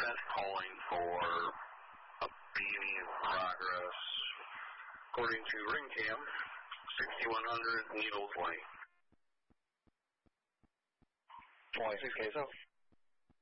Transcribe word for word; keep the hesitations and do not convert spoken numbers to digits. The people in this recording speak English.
Descent calling for a B and E in progress. According to ring cam, sixty-one hundred Needles Lane. twenty-six K S O.